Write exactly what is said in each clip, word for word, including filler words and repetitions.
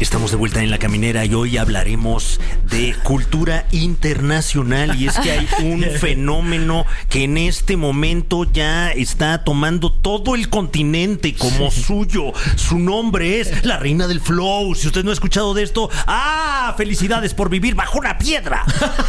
Estamos de vuelta en La Caminera y hoy hablaremos de cultura internacional. Y es que hay un fenómeno que en este momento ya está tomando todo el continente como suyo. Su nombre es la reina del flow. Si usted no ha escuchado de esto, ¡ah! Felicidades por vivir bajo una piedra.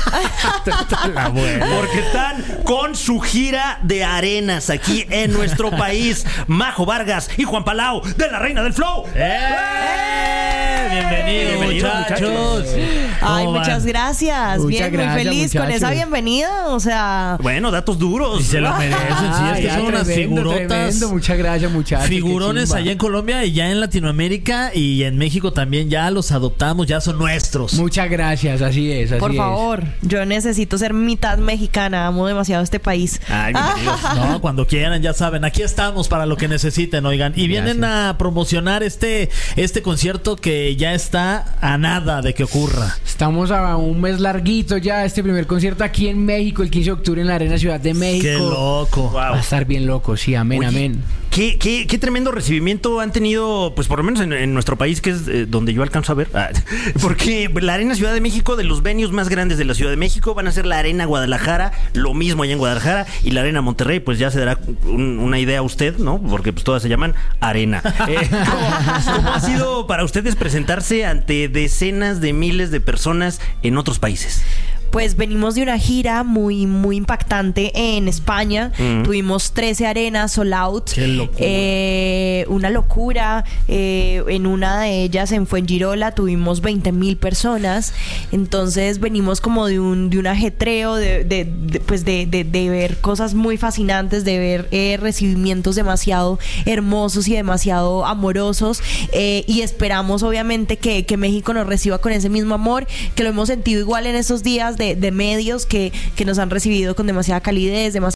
Porque están con su gira de arenas aquí en nuestro país. Majo Vargas y Juan Palau de la reina del flow. ¡Eh! Bienvenidos, Bienvenido, muchachos. Ay, muchas gracias. Muchas Bien, gracias, muy feliz muchachos. con esa bienvenida. O sea, Bueno, datos duros. Y se lo merecen, sí, es que ya, son unas tremendo, figurotas. tremendo. Muchas gracias, muchachos. Figurones Qué chimba. allá en Colombia y ya en Latinoamérica y en México también ya los adoptamos, ya son nuestros. Muchas gracias, así es, así por es. favor, yo necesito ser mitad mexicana. Amo demasiado este país. Ay, bienvenidos. No, cuando quieran, ya saben, aquí estamos para lo que necesiten, oigan. Y vienen Gracias. a promocionar este, este concierto que ya está a nada de que ocurra. Estamos a un mes larguito ya, este primer concierto aquí en México, el quince de octubre en la Arena Ciudad de México. ¡Qué loco! Wow. Va a estar bien loco, sí, amén, Oye, amén. ¿Qué, qué, qué tremendo recibimiento han tenido, pues por lo menos en, en nuestro país, que es eh, donde yo alcanzo a ver. Ah, porque la Arena Ciudad de México, de los venues más grandes de la Ciudad de México, van a ser la Arena Guadalajara, lo mismo allá en Guadalajara, y la Arena Monterrey, pues ya se dará un- una idea a usted, ¿no? Porque pues todas se llaman Arena. Eh, ¿cómo, cómo ha sido para ustedes presentarse ante decenas de miles de personas en otros países? Pues venimos de una gira muy, muy impactante en España. Mm. Tuvimos trece arenas sold out. ¡Qué locura! Eh, una locura. Eh, en una de ellas, en Fuengirola, tuvimos veinte mil personas. Entonces venimos como de un, de un ajetreo, de, de, de, pues de, de, de ver cosas muy fascinantes, de ver eh, recibimientos demasiado hermosos y demasiado amorosos. Eh, y esperamos, obviamente, que, que México nos reciba con ese mismo amor, que lo hemos sentido igual en estos días de, de medios que, que nos han recibido con demasiada calidez, demasiada...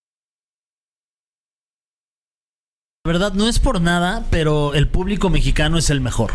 La verdad, no es por nada, pero el público mexicano es el mejor.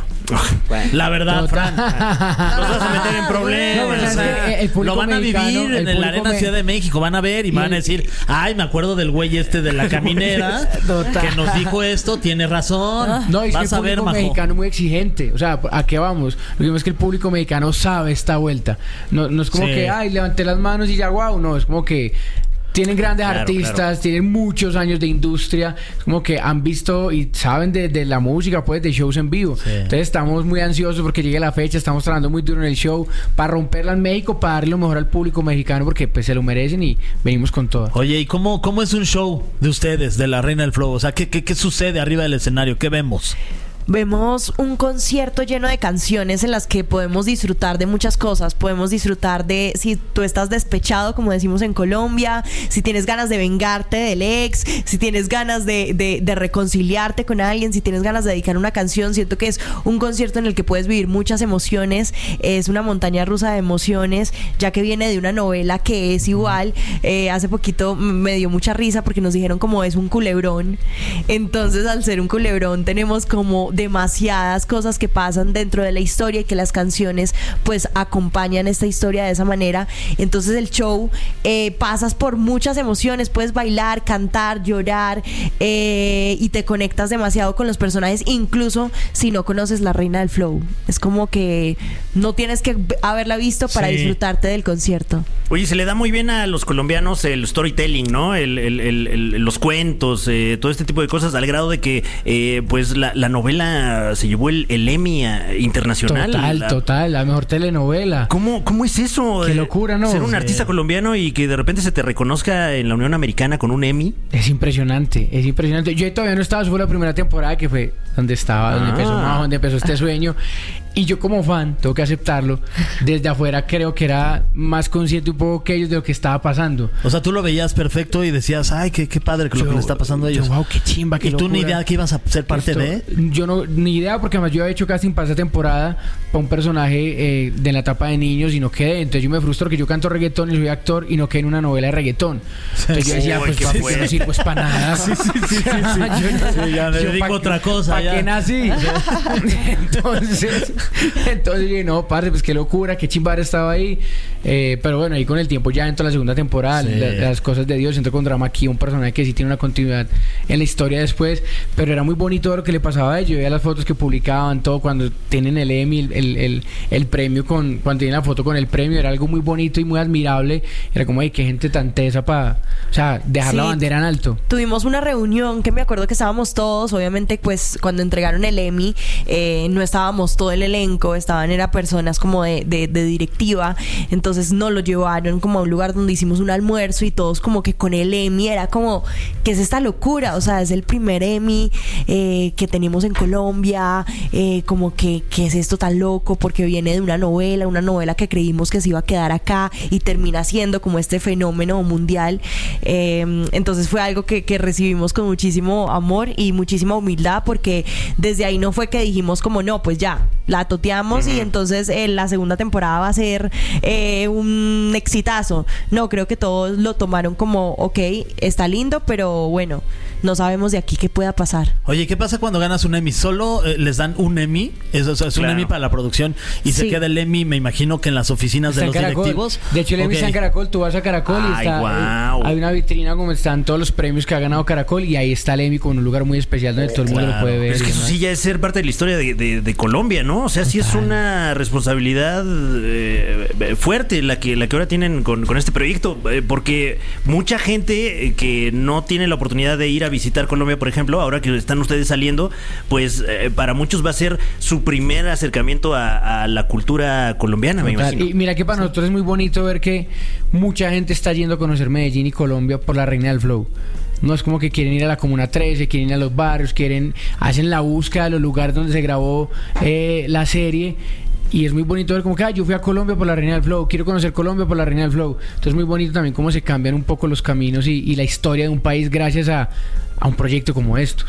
La verdad, Total. Fran. Nos vas a meter en No, problemas. pero O es sea, que el público lo van a mexicano, vivir el en la público Arena me- Ciudad de México. Van a ver y, Y van a el- decir, ay, me acuerdo del güey este de la caminera Total. que nos dijo esto, tiene razón. No, es que el Vas a ver, público Majo. mexicano es muy exigente. O sea, ¿a qué vamos? Lo que vemos es que el público mexicano sabe esta vuelta. No, no es como Sí. que, ay, levanté las manos y ya, wow. No, es como que tienen grandes Claro, artistas, claro. tienen muchos años de industria. Es como que han visto y saben de, de la música, pues, de shows en vivo. Sí. Entonces estamos muy ansiosos porque llegue la fecha. Estamos trabajando muy duro en el show para romperla en México, para darle lo mejor al público mexicano porque pues se lo merecen y venimos con todo. Oye, ¿y cómo, cómo es un show de ustedes, de la Reina del Flow? O sea, ¿qué, qué, qué sucede arriba del escenario? ¿Qué vemos? Vemos un concierto lleno de canciones en las que podemos disfrutar de muchas cosas. Podemos disfrutar de si tú estás despechado, como decimos en Colombia, si tienes ganas de vengarte del ex, si tienes ganas de, de, de reconciliarte con alguien, si tienes ganas de dedicar una canción. Siento que es un concierto en el que puedes vivir muchas emociones. Es una montaña rusa de emociones, ya que viene de una novela que es igual. Eh, hace poquito me dio mucha risa porque nos dijeron como es un culebrón. Entonces, al ser un culebrón, tenemos como demasiadas cosas que pasan dentro de la historia y que las canciones pues acompañan esta historia de esa manera. Entonces el show eh, pasas por muchas emociones, puedes bailar, cantar, llorar, eh, y te conectas demasiado con los personajes, incluso si no conoces la Reina del Flow. Es como que no tienes que haberla visto para Sí. disfrutarte del concierto. Oye, se le da muy bien a los colombianos el storytelling, ¿no? El, el- el- el- los cuentos, eh, todo este tipo de cosas, al grado de que eh, pues la, la novela se llevó el, el Emmy eh, internacional. Total, La- total, la mejor telenovela. ¿Cómo, ¿Cómo es eso? Qué Eh, locura, ¿no? Ser un Sí. artista colombiano y que de repente se te reconozca en la Unión Americana con un Emmy. Es impresionante, es impresionante. Yo todavía no estaba, eso fue la primera temporada que fue donde estaba, donde Ah. empezó Majo, donde empezó este sueño. Y yo como fan, tengo que aceptarlo, desde afuera creo que era más consciente un poco que ellos de lo que estaba pasando. O sea, tú lo veías perfecto y decías, ay, qué, qué padre que lo Yo- que le está pasando a ellos. yo, wow, qué chimba, qué ¿Y tú ni locura. idea que ibas a ser parte Esto- de? Yo no, ni idea, porque además yo había hecho casting para esa temporada para un personaje eh, de la etapa de niños y no quedé. Entonces yo me frustro que yo canto reggaetón y soy actor y no quedé en una novela de reggaetón. Entonces yo decía, Uy, pues qué papi, yo fuerte. no sirvo es para nada. Sí, sí, sí, Sí, ya me dedico a otra cosa, ¿Para ya. qué nací? entonces, entonces yo dije, no, parce, pues qué locura, qué chimbar estaba ahí. Eh, pero bueno, ahí con el tiempo ya entró la segunda temporada, Sí. la- las cosas de Dios, entró con Drama aquí, un personaje que sí tiene una continuidad en la historia después, pero era muy bonito ver lo que le pasaba a ellos. Yo veía las fotos que publicaban, todo, cuando tienen el Emmy, el, el, el, el premio, con cuando tienen la foto con el premio, era algo muy bonito y muy admirable. Era como, ay, qué gente tan tesa para, o sea, dejar Sí. la bandera en alto. Tuvimos una reunión que me acuerdo que estábamos todos, obviamente pues cuando entregaron el Emmy eh, no estábamos todo el elenco, estaban era personas como de, de, de directiva, entonces nos lo llevaron como a un lugar donde hicimos un almuerzo y todos como que con el Emmy era como, ¿qué es esta locura? O sea, es el primer Emmy eh, que tenemos en Colombia, eh, como que, ¿qué es esto tan loco? Porque viene de una novela, una novela que creímos que se iba a quedar acá y termina siendo como este fenómeno mundial. Eh, entonces fue algo que, que recibimos con muchísimo amor y muchísima humildad, porque desde ahí no fue que dijimos como no, pues ya, la toteamos y entonces eh, la segunda temporada va a ser eh, un exitazo. No, creo que todos lo tomaron como, ok, está lindo, pero bueno, no sabemos de aquí qué pueda pasar. Oye, ¿qué pasa cuando ganas un Emmy? ¿Solo eh, les dan un Emmy? Es, o sea, es Claro. un Emmy para la producción y se Sí. queda el Emmy, me imagino que en las oficinas Está de en los Caracol. directivos. De hecho, el Emmy Ok. está en Caracol. Tú vas a Caracol y Ay, está, guau. eh, hay una vitrina como están todos los premios que ha ganado Caracol y ahí está el Emmy con un lugar muy especial donde todo el mundo Claro. lo puede ver. Es que y eso demás. sí ya es ser parte de la historia de, de- de Colombia, ¿no? O sea, sí es una responsabilidad eh, fuerte la que, la que ahora tienen con, con este proyecto, eh, porque mucha gente eh, que no tiene la oportunidad de ir a visitar Colombia, por ejemplo, ahora que están ustedes saliendo, pues eh, para muchos va a ser su primer acercamiento a, a la cultura colombiana, me Total. imagino. Y mira que para nosotros es muy bonito ver que mucha gente está yendo a conocer Medellín y Colombia por la Reina del Flow. No es como que quieren ir a la Comuna trece, quieren ir a los barrios, quieren, hacen la búsqueda de los lugares donde se grabó eh, la serie. Y es muy bonito ver como que ah, yo fui a Colombia por la Reina del Flow, quiero conocer Colombia por la Reina del Flow. Entonces es muy bonito también cómo se cambian un poco los caminos y, y la historia de un país gracias a, a un proyecto como estos.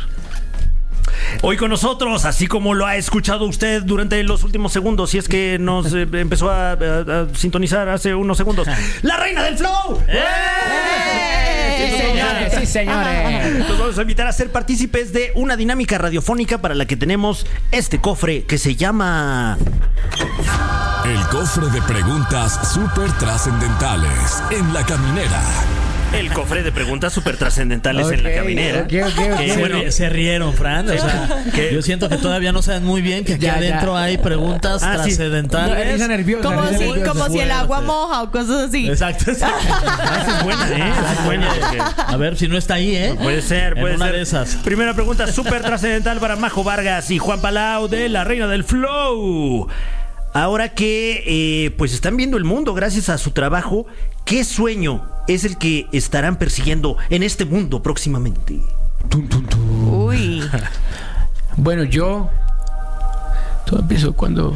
Hoy con nosotros, así como lo ha escuchado usted durante los últimos segundos, si es que nos eh, empezó a, a- a sintonizar hace unos segundos, ¡la Reina del Flow! Sí, señores, sí, señores. Los vamos a invitar a ser partícipes de una dinámica radiofónica para la que tenemos este cofre que se llama... El cofre de preguntas súper trascendentales en la caminera. El cofre de preguntas súper trascendentales en la Ok, caminera. ok, ok, ok. Que, Se, bueno, ri- se rieron, Fran. O sea, ¿Qué? yo siento que todavía no saben muy bien que aquí Ya, ya. adentro hay preguntas Ah, sí. trascendentales. Risa nerviosa, Como risa si, nerviosa. como si el agua Fuerte. moja o cosas así. Exacto, exacto. esa es buena, ¿eh? Esa es buena. porque- A ver si no está ahí, ¿eh? Puede ser, En puede una ser. de esas. Primera pregunta súper trascendental para Majo Vargas y Juan Palau de La Reina del Flow. Ahora que eh, pues están viendo el mundo gracias a su trabajo, ¿qué sueño es el que estarán persiguiendo en este mundo próximamente? Tum, tum, tum. Uy. Bueno, yo... Todo empezó cuando...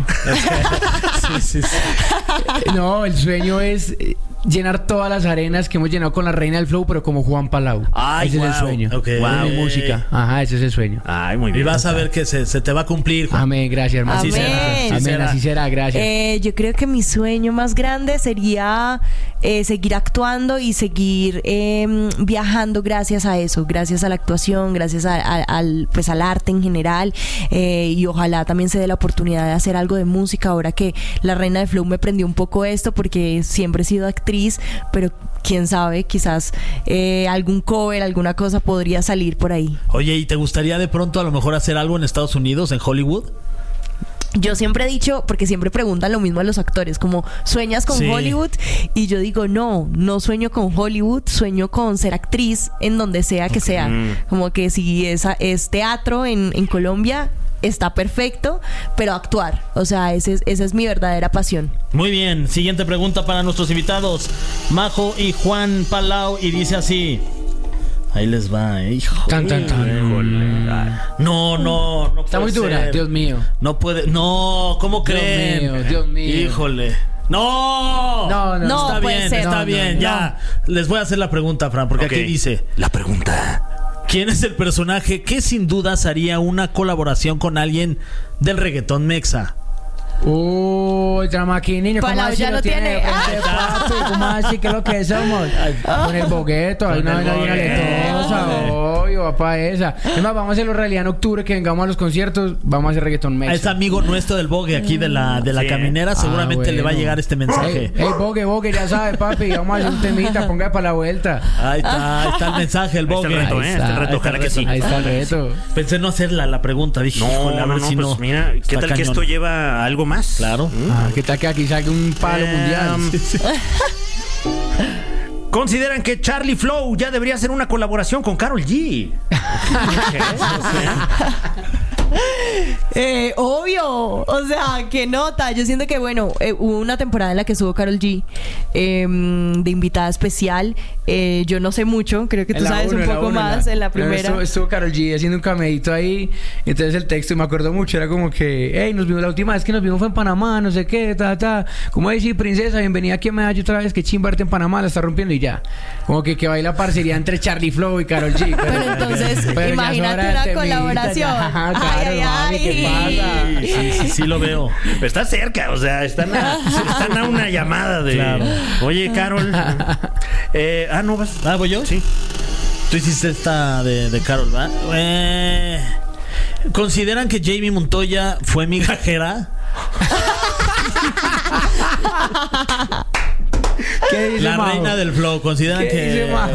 Sí, sí, sí. No, el sueño es eh, llenar todas las arenas que hemos llenado con la Reina del Flow, pero como Juan Palau. Ay, ese es el guau. sueño. Ok. Con mi música. Ajá, ese es el sueño. Ay, muy Y bien. vas a ver que se, se te va a cumplir, Juan. Amén, gracias, hermano. Así Amén. será. Así Amén, será. así será, gracias. Eh, yo creo que mi sueño más grande sería eh, seguir actuando y seguir eh, viajando gracias a eso, gracias a la actuación, gracias a- a- al pues al arte en general, eh, y ojalá también se dé la oportunidad de hacer algo de música ahora que la Reina del Flow me prendió un poco esto porque siempre he sido actriz, pero quién sabe, quizás eh, algún cover, alguna cosa podría salir por ahí. Oye, ¿y te gustaría de pronto a lo mejor hacer algo en Estados Unidos, en Hollywood? Yo siempre he dicho, porque siempre preguntan lo mismo a los actores, como ¿sueñas con Sí. Hollywood? Y yo digo, no, no sueño con Hollywood, sueño con ser actriz en donde sea que sea. Como que si esa es teatro en, en Colombia, está perfecto, pero actuar. O sea, ese es- esa es mi verdadera pasión. Muy bien, siguiente pregunta para nuestros invitados, Majo y Juan Palau, y dice así. Ahí les va, eh, hijo. Tan, tan, tan. No, no, no Está muy puede dura, ser. Dios mío. No puede, no, ¿cómo Dios creen? mío, Dios mío. Híjole. No, No, no, No, está puede bien, ser. está No, bien, no, ya. Les voy a hacer la pregunta, Fran, porque Ok. aquí dice, La pregunta. ¿quién es el personaje que sin dudas haría una colaboración con alguien del reggaetón mexa? Uy, drama aquí, niño. ¿Cómo Palau así ya lo tiene. de frente, papi? ¿Cómo así? ¿Qué es lo que somos? Con el bogueto, hay Con una el vaina bien bogueto. aletosa. Obvio, papá, esa. Es más, vamos a hacerlo realidad en octubre, que vengamos a los conciertos, vamos a hacer reggaetón mexa. Es amigo nuestro del Bogue aquí de la, de la Sí. caminera. Seguramente Ah, bueno. le va a llegar este mensaje. Ey, ey, Bogue, Bogue, ya sabe, papi, vamos a hacer un temita, ponga para la vuelta. Ahí está, ahí está el mensaje, el Ahí está Bogue. el reto, Ahí ¿eh? está, Este reto, ahí ojalá está que el sí. Ahí está el reto. Pensé no hacer la, la pregunta. Dije, No, híjole, a no, ver no, si pues no. mira, ¿qué Está tal que cañón. esto lleva a algo más? Claro. ¿Mm? Ah, ¿qué tal que aquí salga un palo Eh, mundial? Consideran que Charlie Flow ya debería hacer una colaboración con Karol G. Eh, obvio, o sea, qué nota. Yo siento que, bueno, eh, hubo una temporada en la que estuvo Karol G eh, de invitada especial. Eh, yo no sé mucho, creo que tú En la sabes uno, un en la poco uno, más en la Pero primera. Estuvo, estuvo Karol G haciendo un camedito ahí. Entonces el texto, y me acuerdo mucho, era como que, hey, nos vimos la última vez que nos vimos fue en Panamá, no sé qué, ta, ta. Como decir, princesa, bienvenida aquí a Medallo otra vez, que chimba verte en Panamá, la está rompiendo y ya. Como que que va ahí la parcería entre Charlie Flow y Karol G. Pero, Pero entonces, pero ya imagínate sobra el una temita, colaboración. ya, Ay, claro, ay, mami, ¿qué ay. pasa? Sí, sí, sí lo veo. Pero está cerca, o sea, están a, están a una llamada de... Claro. Oye, Carol. Eh, ah, ¿no vas? Ah, ¿voy yo? Sí. Tú hiciste esta de, de Carol, ¿verdad? Eh, ¿Consideran que Jamie Montoya fue migajera? ¿Qué dice La Majo? reina del flow. ¿Consideran ¿Qué que...? dice Majo?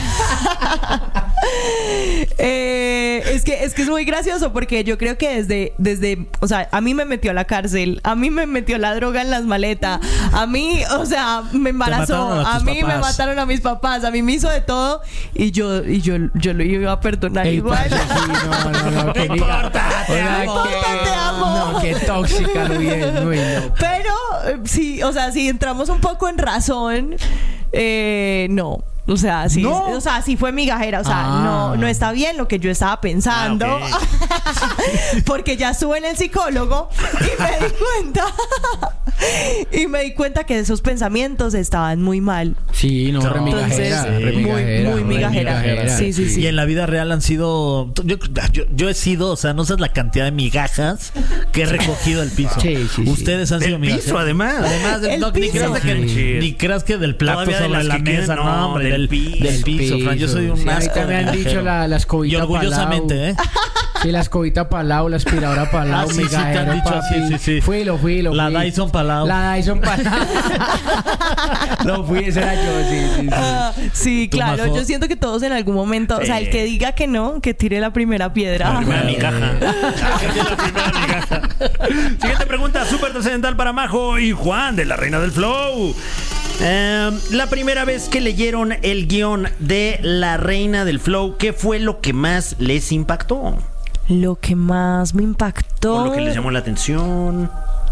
Eh, es que es que es muy gracioso porque yo creo que desde desde o sea, a mí me metió a la cárcel, a mí me metió la droga en las maletas, a mí, o sea, me embarazó, mataron a a tus mí me papás. mataron a mis papás, a mí me hizo de todo y yo y yo yo lo iba a perdonar Ey, igual. parce, sí, no, no, no, que No diga. importa, te Oiga, amo. que- Te amo. No, qué tóxica, Luis. Uy, no. Pero eh, sí, o sea, si entramos un poco en razón, eh, no. O sea, sí, No. o sea, sí fue migajera, o sea, Ah. no, no está bien lo que yo estaba pensando, Ah, porque ya estuve en el psicólogo y me di cuenta, y me di cuenta que esos pensamientos estaban muy mal. Sí, no, No, re migajera, entonces, re muy, migajera, muy re migajera. Sí, sí, sí. Y en la vida real han sido... Yo, yo, yo he sido, o sea, no sabes la cantidad de migajas que he recogido del piso. Sí, sí, sí. Ustedes han Del sido migajas. piso, además. Además, de- El no, ni, piso. creas que, Sí. ni creas que del plato Todavía de sobre las la que mesa, quedan, no, no, hombre, del del, piso. del piso, Fran. Yo soy un Sí, a mí asco también me han de dicho migajero. la, la escobita Y orgullosamente, Palau. ¿eh? Sí, la escobita Palau, la aspiradora Palau, Ah, sí, sí, te han migajero, dicho, papi. sí, sí, sí. Fuilo, fuilo. La fui. Dyson Palau. La Dyson Palau. No fui, ese era yo, sí, sí, sí. Ah, sí, Tu claro, Majo. yo siento que todos en algún momento, o sea, Sí. el que diga que no, que tire la primera piedra. La primera migaja. Eh. La primera migaja. Siguiente pregunta, súper trascendental para Majo y Juan de la Reina del Flow. Eh, la primera vez que leyeron el guión de La Reina del Flow, ¿qué fue lo que más les impactó? Lo que más me impactó. ¿O lo que les llamó la atención?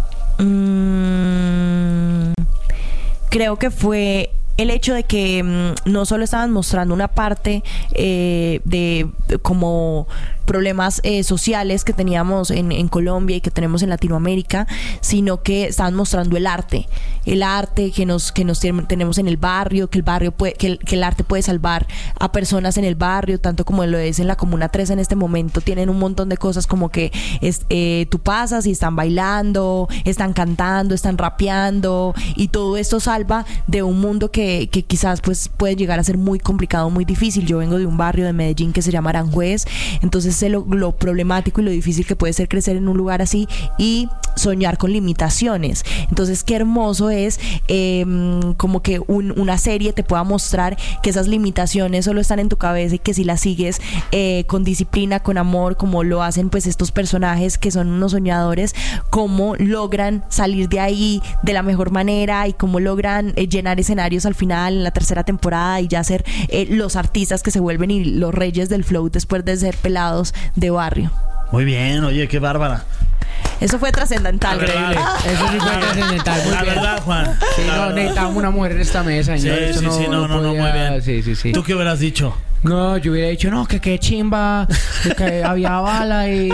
Mm, creo que fue el hecho de que mm, no solo estaban mostrando una parte eh, de, de como problemas eh, sociales que teníamos en, en Colombia y que tenemos en Latinoamérica, sino que estaban mostrando el arte, el arte que nos que nos ten- tenemos en el barrio, que el barrio puede, que el, que el arte puede salvar a personas en el barrio, tanto como lo es en la Comuna tres en este momento. Tienen un montón de cosas como que es, eh, tú pasas y están bailando, están cantando, están rapeando y todo esto salva de un mundo que, que quizás pues puede llegar a ser muy complicado, muy difícil. Yo vengo de un barrio de Medellín que se llama Aranjuez, entonces sé lo, lo problemático y lo difícil que puede ser crecer en un lugar así y soñar con limitaciones. Entonces qué hermoso es eh, como que un, una serie te pueda mostrar que esas limitaciones solo están en tu cabeza y que si las sigues eh, con disciplina, con amor, como lo hacen pues estos personajes que son unos soñadores, cómo logran salir de ahí de la mejor manera y cómo logran eh, llenar escenarios al final en la tercera temporada y ya ser eh, los artistas que se vuelven y los reyes del flow después de ser pelados de barrio. Muy bien, oye, qué bárbara. Eso fue trascendental. Increíble. Eso sí fue trascendental, muy La bien. verdad, Juan. Sí, La no, verdad. necesitábamos una mujer en esta mesa. Sí, ¿no? Eso sí, sí, no, no, no, podía- muy bien. Sí, sí, sí. ¿Tú qué hubieras dicho? No, yo hubiera dicho, no, que qué chimba, que, que había bala y...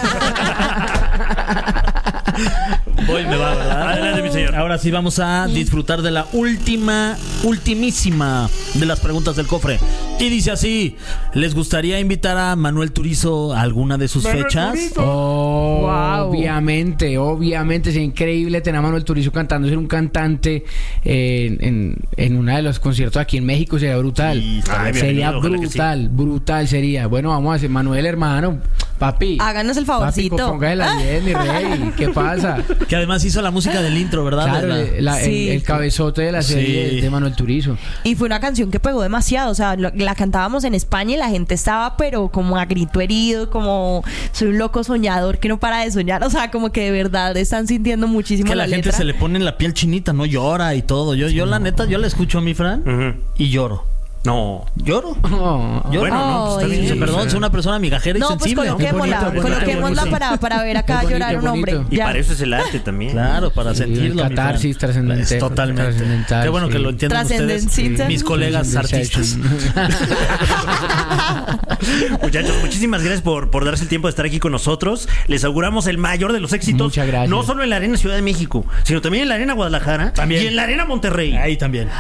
Voy, me va, ¿verdad? Adelante, mi señor. Ahora sí vamos a disfrutar de la última, ultimísima de las preguntas del cofre. Y dice así: ¿les gustaría invitar a Manuel Turizo a alguna de sus fechas? Oh, Wow. Obviamente, obviamente, es increíble tener a Manuel Turizo cantando, ser un cantante eh, en, en uno de los conciertos aquí en México, sería brutal. Sí, Ay, sería brutal, brutal sería. Bueno, vamos a hacer, Manuel, hermano, papi. Háganos el favorcito. Papi, póngala bien, mi rey. ¿Qué pasa? Que además hizo la música del intro, ¿verdad? Claro, La- la- Sí. el, el cabezote de la serie Sí. de Manuel Turizo. Y fue una canción que pegó demasiado, o sea, lo- la cantábamos en España y la gente estaba pero como a grito herido, como soy un loco soñador que no para de soñar, o sea, como que de verdad están sintiendo muchísimo que la, la, gente letra. se le pone en la piel chinita, ¿no? Llora y todo. Yo, yo la neta, yo la escucho a mi Fran Ujú. y lloro. No. ¿Lloro? Oh, Yo Bueno, no, pues está Ay. bien. Dice, perdón, soy una persona migajera y No, pues sensible. coloquémosla, Qué bonito, qué coloquémosla bonito. para, para ver acá Qué bonito, llorar un qué hombre. bonito. Y Ya. para eso es el arte también. Claro, para Sí, sentirlo. el mi catarsis Fran. trascendente- Es totalmente. trascendental, Qué bueno sí. que lo entiendan ustedes, Trascendencita. mis colegas artistas. Muchachos, muchísimas gracias por, por darse el tiempo de estar aquí con nosotros. Les auguramos el mayor de los éxitos. Muchas gracias. No solo en la Arena Ciudad de México, sino también en la Arena Guadalajara También. y en la Arena Monterrey. Ahí también.